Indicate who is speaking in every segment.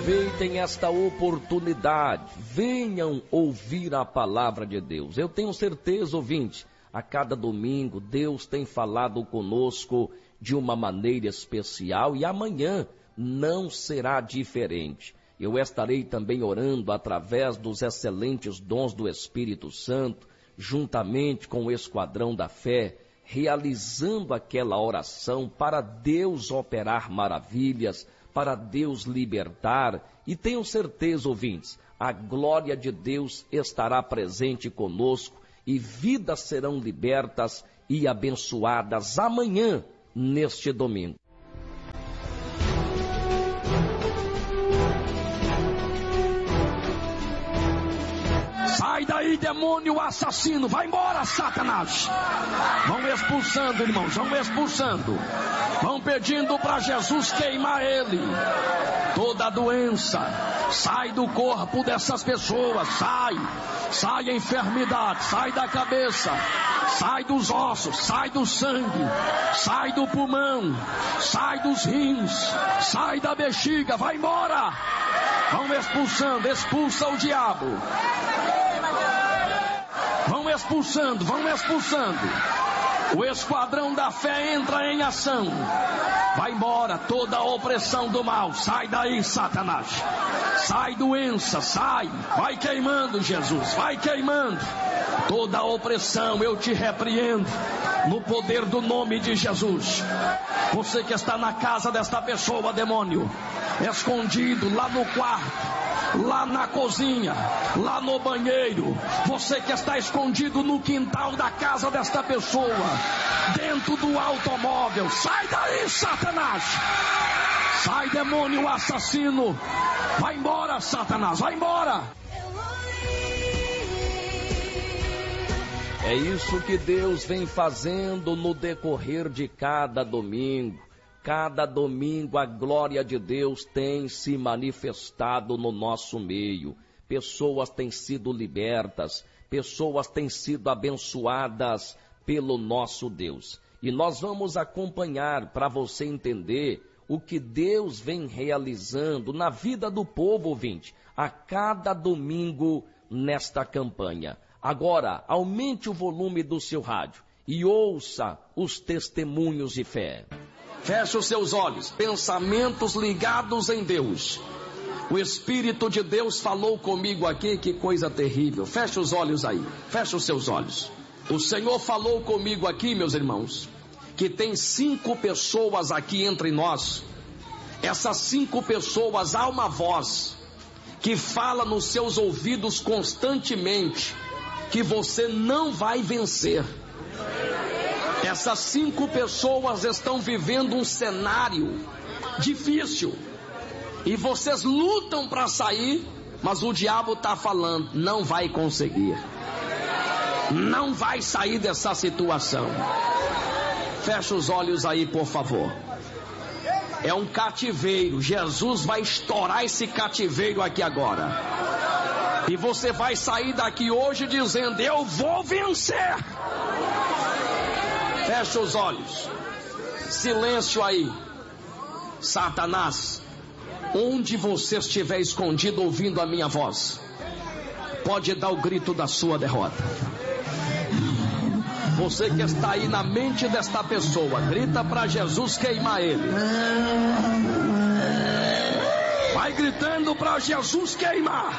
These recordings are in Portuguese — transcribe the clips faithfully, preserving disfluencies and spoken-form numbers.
Speaker 1: Aproveitem esta oportunidade, venham ouvir a palavra de Deus. Eu tenho certeza, ouvinte, a cada domingo Deus tem falado conosco de uma maneira especial e amanhã não será diferente. Eu estarei também orando através dos excelentes dons do Espírito Santo, juntamente com o Esquadrão da Fé, realizando aquela oração para Deus operar maravilhas, para Deus libertar, e tenho certeza, ouvintes, a glória de Deus estará presente conosco e vidas serão libertas e abençoadas amanhã, neste domingo. Sai daí, demônio assassino, vai embora, Satanás. Vão expulsando, irmãos, vão expulsando. Vão pedindo para Jesus queimar ele. Toda doença, sai do corpo dessas pessoas, sai. Sai a enfermidade, sai da cabeça, sai dos ossos, sai do sangue, sai do pulmão, sai dos rins, sai da bexiga, vai embora. Vão expulsando, expulsa o diabo. Vão expulsando, vão expulsando. O Esquadrão da Fé entra em ação. Vai embora toda a opressão do mal. Sai daí, Satanás. Sai doença, sai. Vai queimando, Jesus, vai queimando. Toda a opressão eu te repreendo no poder do nome de Jesus. Você que está na casa desta pessoa, demônio, escondido lá no quarto, lá na cozinha, lá no banheiro, você que está escondido no quintal da casa desta pessoa, dentro do automóvel, sai daí, Satanás. Sai, demônio assassino. Vai embora, Satanás, vai embora. É isso que Deus vem fazendo no decorrer de cada domingo. Cada domingo a glória de Deus tem se manifestado no nosso meio. Pessoas têm sido libertas, pessoas têm sido abençoadas pelo nosso Deus. E nós vamos acompanhar para você entender o que Deus vem realizando na vida do povo, ouvinte, a cada domingo nesta campanha. Agora, aumente o volume do seu rádio e ouça os testemunhos de fé. Feche os seus olhos, pensamentos ligados em Deus. O Espírito de Deus falou comigo aqui, que coisa terrível. Feche os olhos aí, feche os seus olhos. O Senhor falou comigo aqui, meus irmãos, que tem cinco pessoas aqui entre nós. Essas cinco pessoas, há uma voz que fala nos seus ouvidos constantemente que você não vai vencer. Essas cinco pessoas estão vivendo um cenário difícil e vocês lutam para sair, mas o diabo está falando, não vai conseguir, não vai sair dessa situação. Fecha os olhos aí, por favor. É um cativeiro. Jesus vai estourar esse cativeiro aqui agora. E você vai sair daqui hoje dizendo, eu vou vencer. Fecha os olhos. Silêncio aí. Satanás, onde você estiver escondido ouvindo a minha voz, pode dar o grito da sua derrota. Você que está aí na mente desta pessoa, grita para Jesus queimar ele. Vai gritando para Jesus queimar.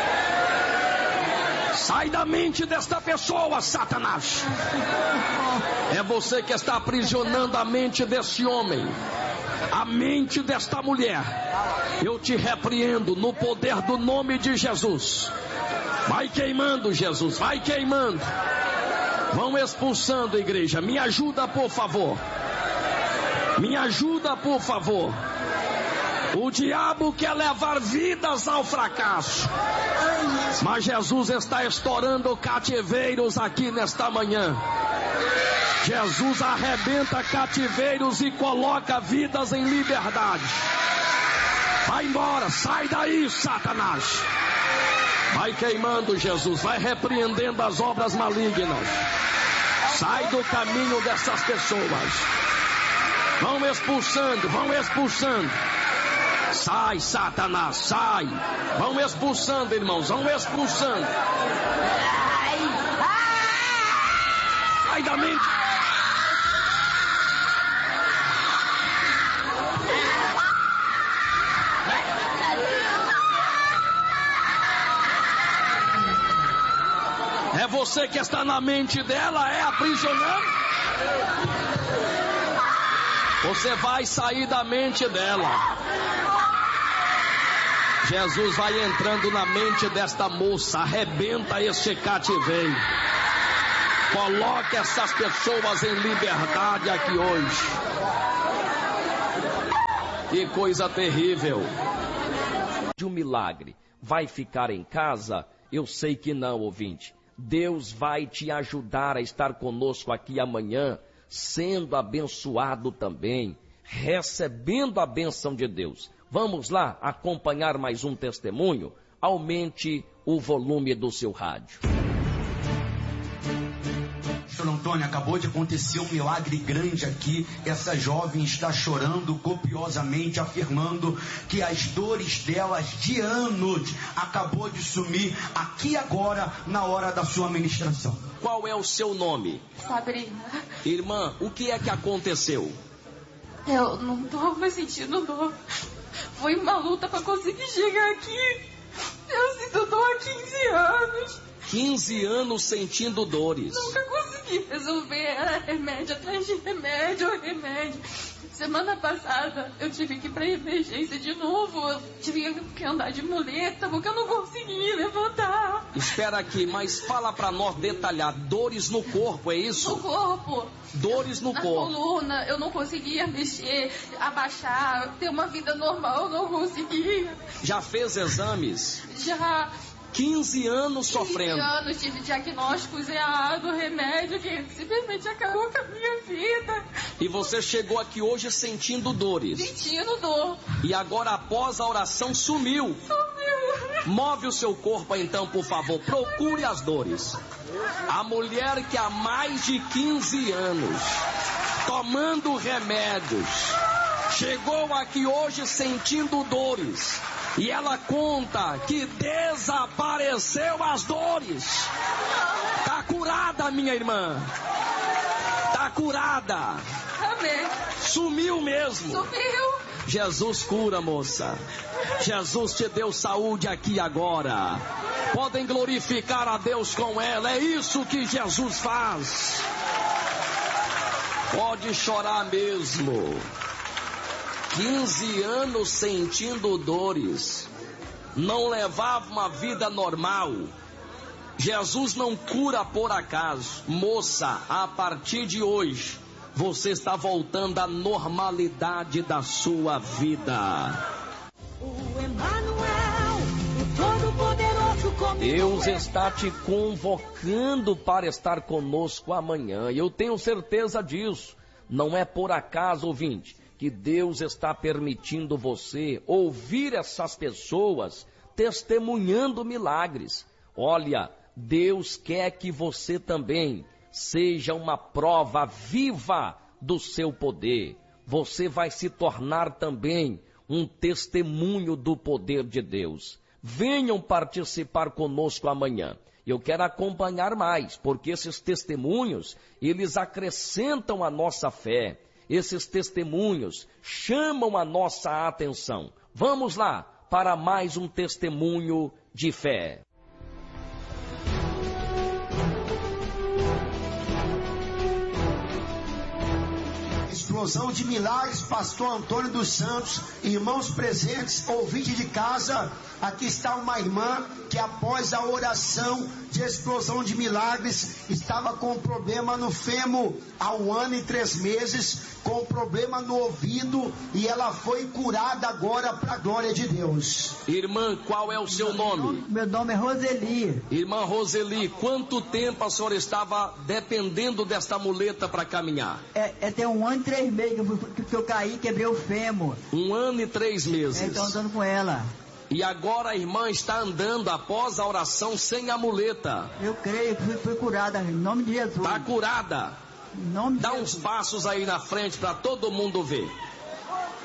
Speaker 1: Sai da mente desta pessoa, Satanás. É você que está aprisionando a mente desse homem, a mente desta mulher. Eu te repreendo no poder do nome de Jesus. Vai queimando, Jesus, vai queimando. Vão expulsando, igreja. Me ajuda, por favor. Me ajuda, por favor. O diabo quer levar vidas ao fracasso, mas Jesus está estourando cativeiros aqui nesta manhã. Jesus arrebenta cativeiros e coloca vidas em liberdade. Vai embora, sai daí, Satanás. Vai queimando, Jesus, vai repreendendo as obras malignas. Sai do caminho dessas pessoas. Vão expulsando, vão expulsando. Sai, Satanás, sai. Vão expulsando, irmãos, vão expulsando. Sai da mente. É você que está na mente dela, é aprisionando? Você vai sair da mente dela. Jesus vai entrando na mente desta moça, arrebenta este cativeiro. Coloque essas pessoas em liberdade aqui hoje. Que coisa terrível. De um milagre, vai ficar em casa? Eu sei que não, ouvinte. Deus vai te ajudar a estar conosco aqui amanhã, sendo abençoado também, recebendo a bênção de Deus. Vamos lá acompanhar mais um testemunho? Aumente o volume do seu rádio.
Speaker 2: Senhor Antônio, acabou de acontecer um milagre grande aqui. Essa jovem está chorando copiosamente, afirmando que as dores delas de anos acabou de sumir aqui agora, na hora da sua ministração.
Speaker 1: Qual é o seu nome?
Speaker 3: Sabrina.
Speaker 1: Irmã, o que é que aconteceu?
Speaker 3: Eu não tô mais sentindo dor. Foi uma luta para conseguir chegar aqui. Eu sinto dor há quinze anos.
Speaker 1: quinze anos sentindo dores.
Speaker 3: Nunca consegui resolver. Remédio atrás de remédio, remédio. Semana passada eu tive que ir pra emergência de novo. Eu tive que andar de muleta porque eu não consegui levantar.
Speaker 1: Espera aqui, mas fala pra nós detalhar. Dores no corpo, é isso?
Speaker 3: No corpo.
Speaker 1: Dores no
Speaker 3: Na
Speaker 1: corpo.
Speaker 3: Na coluna, eu não conseguia mexer, abaixar, ter uma vida normal, eu não conseguia.
Speaker 1: Já fez exames?
Speaker 3: Já.
Speaker 1: quinze anos sofrendo.
Speaker 3: quinze anos, tive diagnósticos errados, remédio que simplesmente acabou com a minha vida.
Speaker 1: E você chegou aqui hoje sentindo dores.
Speaker 3: Sentindo dor.
Speaker 1: E agora após a oração sumiu.
Speaker 3: Sumiu.
Speaker 1: Move o seu corpo então, por favor. Procure as dores. A mulher que há mais de quinze anos, tomando remédios, chegou aqui hoje sentindo dores. E ela conta que desapareceu as dores. Tá curada, minha irmã. Tá curada.
Speaker 3: Amém.
Speaker 1: Sumiu mesmo.
Speaker 3: Sumiu.
Speaker 1: Jesus cura, moça. Jesus te deu saúde aqui agora. Podem glorificar a Deus com ela. É isso que Jesus faz. Pode chorar mesmo. quinze anos sentindo dores, não levava uma vida normal. Jesus não cura por acaso. Moça, a partir de hoje, você está voltando à normalidade da sua vida.
Speaker 4: O Emmanuel, o Todo-Poderoso,
Speaker 1: Deus está te convocando para estar conosco amanhã. Eu tenho certeza disso. Não é por acaso, ouvinte, que Deus está permitindo você ouvir essas pessoas testemunhando milagres. Olha, Deus quer que você também seja uma prova viva do seu poder. Você vai se tornar também um testemunho do poder de Deus. Venham participar conosco amanhã. Eu quero acompanhar mais, porque esses testemunhos, eles acrescentam a nossa fé. Esses testemunhos chamam a nossa atenção. Vamos lá para mais um testemunho de fé.
Speaker 2: Explosão de milagres, pastor Antônio dos Santos, irmãos presentes, ouvinte de casa. Aqui está uma irmã que após a oração de explosão de milagres, estava com um problema no fêmur há um ano e três meses, com um problema no ouvido, e ela foi curada agora para a glória de Deus.
Speaker 1: Irmã, qual é o seu nome?
Speaker 5: Meu nome é Roseli.
Speaker 1: Irmã Roseli, quanto tempo a senhora estava dependendo desta muleta para caminhar?
Speaker 5: É, é tem um ano e três meses que eu, que eu caí, quebrei o fêmur.
Speaker 1: Um ano e três meses.
Speaker 5: É, então andando com ela.
Speaker 1: E agora a irmã está andando após a oração sem a muleta.
Speaker 5: Eu creio que fui, fui curada, em nome de Jesus.
Speaker 1: Está curada.
Speaker 5: Em nome de
Speaker 1: Dá
Speaker 5: Jesus.
Speaker 1: uns passos aí na frente para todo mundo ver.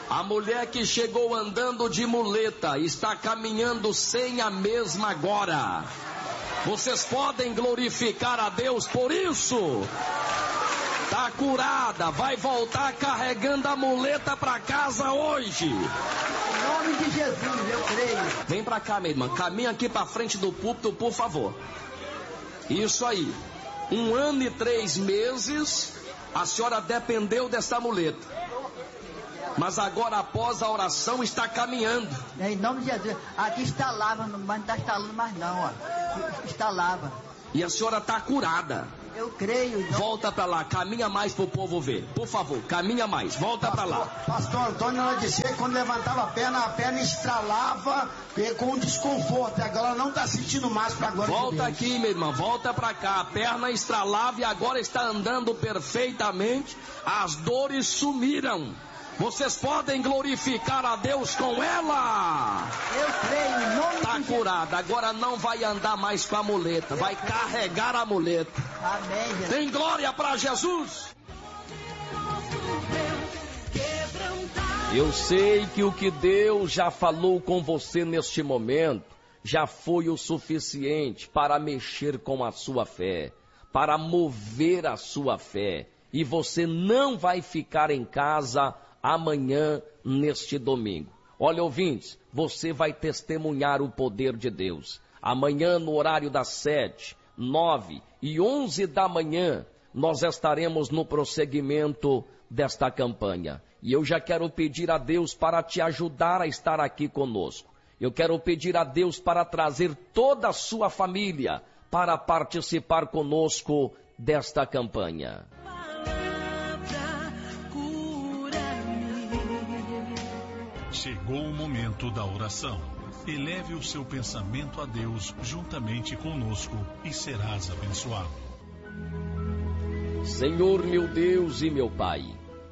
Speaker 1: A mulher que chegou andando de muleta está caminhando sem a mesma agora. Vocês podem glorificar a Deus por isso? Está curada, vai voltar carregando a muleta para casa hoje.
Speaker 5: Em nome de Jesus, eu creio.
Speaker 1: Vem para cá, minha irmã, caminha aqui para frente do púlpito, por favor. Isso aí. Um ano e três meses, a senhora dependeu dessa muleta. Mas agora, após a oração, está caminhando.
Speaker 5: Em nome de Jesus. Aqui está lava, mas não está instalando mais não, ó. Está lava.
Speaker 1: E a senhora está curada.
Speaker 5: Eu creio.
Speaker 1: Volta para lá, caminha mais para o povo ver. Por favor, caminha mais, volta para lá.
Speaker 2: Pastor Antônio, ela dizia que quando levantava a perna, a perna estralava com desconforto. Agora não está sentindo mais para agora.
Speaker 1: Volta aqui, minha irmã, volta para cá. A perna estralava e agora está andando perfeitamente. As dores sumiram. Vocês podem glorificar a Deus com ela.
Speaker 5: Eu creio, em nome
Speaker 1: Está
Speaker 5: de
Speaker 1: curada, agora não vai andar mais com a muleta, vai carregar a muleta.
Speaker 5: Amém, Jesus.
Speaker 1: Tem glória para Jesus. Eu sei que o que Deus já falou com você neste momento já foi o suficiente para mexer com a sua fé, para mover a sua fé. E você não vai ficar em casa amanhã, neste domingo. Olha, ouvintes, você vai testemunhar o poder de Deus. Amanhã, no horário das sete, nove e onze da manhã, nós estaremos no prosseguimento desta campanha. E eu já quero pedir a Deus para te ajudar a estar aqui conosco. Eu quero pedir a Deus para trazer toda a sua família para participar conosco desta campanha.
Speaker 6: Chegou o momento da oração. Eleve o seu pensamento a Deus juntamente conosco e serás abençoado.
Speaker 1: Senhor, meu Deus e meu Pai,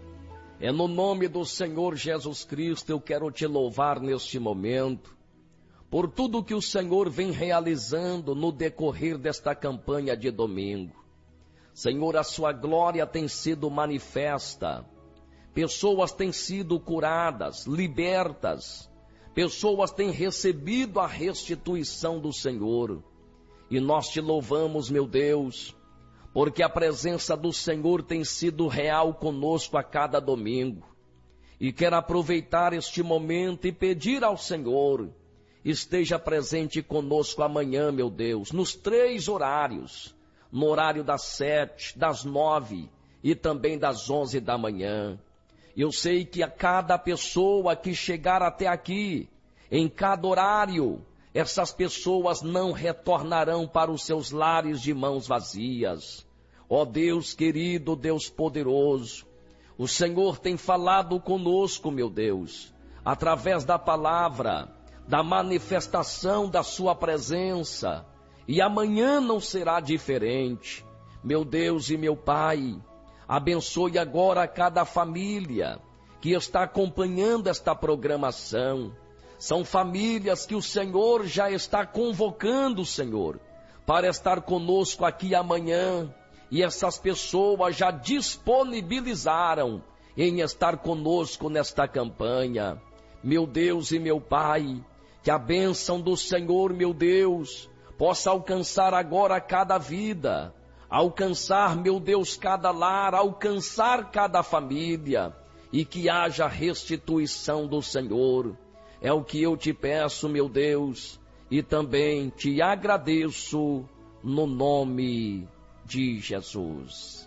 Speaker 1: é no nome do Senhor Jesus Cristo eu quero te louvar neste momento, por tudo que o Senhor vem realizando no decorrer desta campanha de domingo. Senhor, a sua glória tem sido manifesta. Pessoas têm sido curadas, libertas. Pessoas têm recebido a restituição do Senhor. E nós te louvamos, meu Deus, porque a presença do Senhor tem sido real conosco a cada domingo. E quero aproveitar este momento e pedir ao Senhor, esteja presente conosco amanhã, meu Deus, nos três horários. No horário das sete, das nove e também das onze da manhã. Eu sei que a cada pessoa que chegar até aqui, em cada horário, essas pessoas não retornarão para os seus lares de mãos vazias. Ó Deus querido, Deus poderoso, o Senhor tem falado conosco, meu Deus, através da palavra, da manifestação da sua presença, e amanhã não será diferente. Meu Deus e meu Pai, abençoe agora cada família que está acompanhando esta programação. São famílias que o Senhor já está convocando, Senhor, para estar conosco aqui amanhã. E essas pessoas já disponibilizaram em estar conosco nesta campanha. Meu Deus e meu Pai, que a bênção do Senhor, meu Deus, possa alcançar agora cada vida. Alcançar, meu Deus, cada lar, alcançar cada família, e que haja restituição do Senhor. É o que eu te peço, meu Deus, e também te agradeço no nome de Jesus.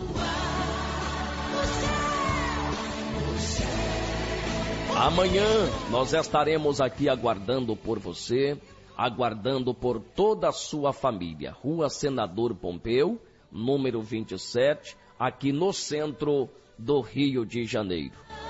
Speaker 1: Amanhã nós estaremos aqui aguardando por você, aguardando por toda a sua família. Rua Senador Pompeu, número vinte e sete, aqui no centro do Rio de Janeiro.